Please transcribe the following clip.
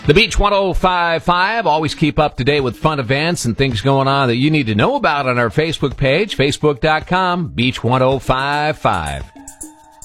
The Beach 105.5. Always keep up to date with fun events and things going on that you need to know about on our Facebook page, facebook.com, Beach 105.5.